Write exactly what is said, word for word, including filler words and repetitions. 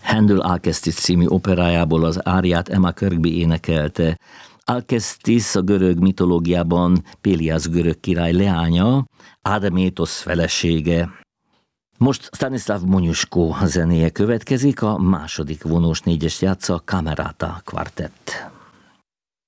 Handel Alcestis című operájából az áriát Emma Kirkby énekelte. Alcestis a görög mitológiában Péliász görög király leánya, Ádemétosz felesége. Most Stanislav Moniuszko zenéje következik, a második vonós négyes játsza a Camerata Quartett.